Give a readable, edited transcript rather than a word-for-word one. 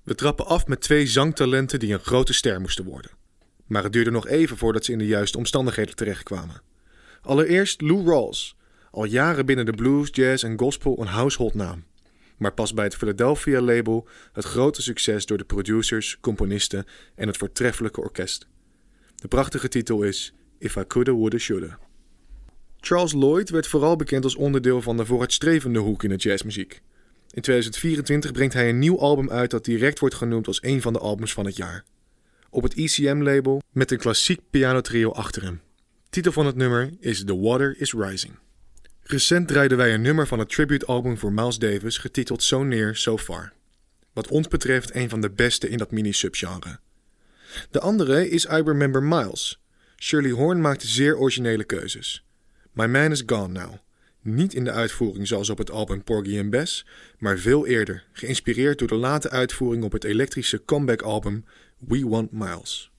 We trappen af met 2 zangtalenten die een grote ster moesten worden. Maar het duurde nog even voordat ze in de juiste omstandigheden terechtkwamen. Allereerst Lou Rawls, al jaren binnen de blues, jazz en gospel een household naam. Maar pas bij het Philadelphia-label het grote succes door de producers, componisten en het voortreffelijke orkest. De prachtige titel is If I Coulda, Woulda, Shoulda. Charles Lloyd werd vooral bekend als onderdeel van de vooruitstrevende hoek in de jazzmuziek. In 2024 brengt hij een nieuw album uit dat direct wordt genoemd als een van de albums van het jaar. Op het ECM-label met een klassiek pianotrio achter hem. Titel van het nummer is The Water is Rising. Recent draaiden wij een nummer van het tribute-album voor Miles Davis getiteld So Near, So Far. Wat ons betreft een van de beste in dat mini-subgenre. De andere is I Remember Miles. Shirley Horn maakte zeer originele keuzes. My Man is Gone Now. Niet in de uitvoering zoals op het album Porgy and Bess, maar veel eerder, geïnspireerd door de late uitvoering op het elektrische comeback-album We Want Miles.